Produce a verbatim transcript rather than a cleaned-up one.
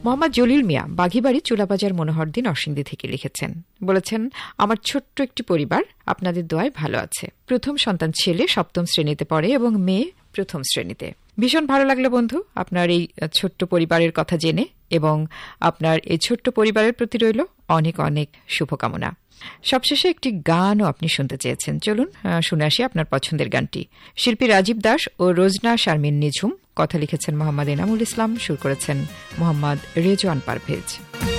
মোহাম্মদ জলিল মিয়া বাঘিবাড়ি চুলাবাজার মনোহরদী নরসিংদী থেকে লিখেছেন, বলেছেন, আমার ছোট্ট একটি পরিবার আপনাদের দোয়ায় ভালো আছে। প্রথম সন্তান ছেলে সপ্তম শ্রেণীতে পড়ে এবং মেয়ে প্রথম শ্রেণীতে। ভীষণ ভালো লাগলো বন্ধু আপনার এই ছোট্ট পরিবারের কথা জেনে, এবং আপনার এই ছোট্ট পরিবারের প্রতি রইল অনেক অনেক শুভকামনা। সবশেষে একটি গানও আপনি শুনতে চেয়েছেন, চলুন শুনে আসি আপনার পছন্দের গানটি। শিল্পী রাজীব দাস ও রোজনা শারমিন নিঝুম, কথা লিখেছেন মোহাম্মদ এনামুল ইসলাম, সুর করেছেন মোহাম্মদ রেজওয়ান পারভেজ।